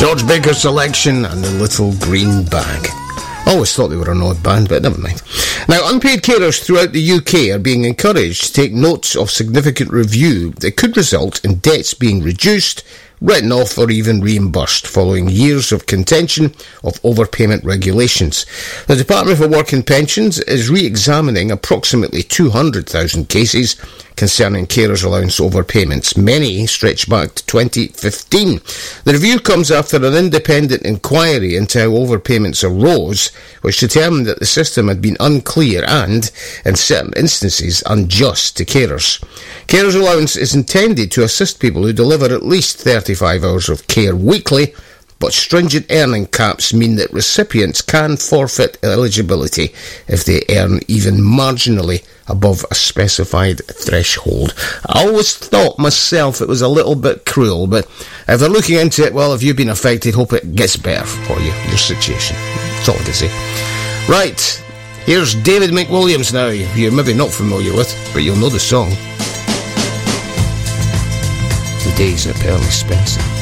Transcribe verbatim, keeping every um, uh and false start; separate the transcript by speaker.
Speaker 1: George Baker's Selection and the Little Green Bag. I always thought they were an odd band, but never mind. Now, unpaid carers throughout the U K are being encouraged to take notes of significant review that could result in debts being reduced, written off or even reimbursed following years of contention of overpayment regulations. The Department for Work and Pensions is re-examining approximately two hundred thousand cases concerning carers' allowance overpayments. Many stretch back to twenty fifteen. The review comes after an independent inquiry into how overpayments arose, which determined that the system had been unclear and, in certain instances, unjust to carers. Carers' allowance is intended to assist people who deliver at least thirty-five hours of care weekly, but stringent earning caps mean that recipients can forfeit eligibility if they earn even marginally above a specified threshold. I always thought myself it was a little bit cruel, but if they're looking into it, well, if you've been affected, hope it gets better for you, your situation. That's all I can say. Right, here's David McWilliams now, who you're maybe not familiar with, but you'll know the song. The Days of Pearly Spencer.